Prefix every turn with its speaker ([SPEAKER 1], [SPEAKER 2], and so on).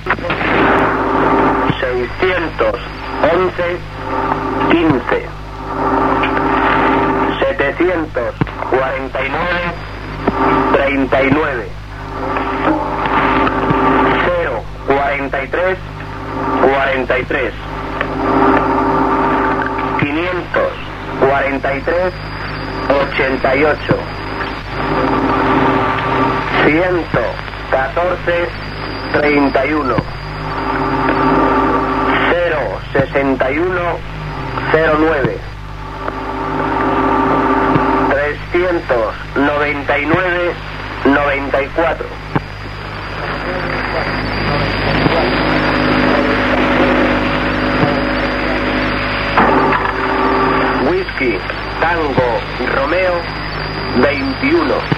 [SPEAKER 1] 611, 15. 749, 39. 043, 43. 543, 88. 114, 31. 061, 09. 399, 94. Whisky, Tango, Romeo, 21.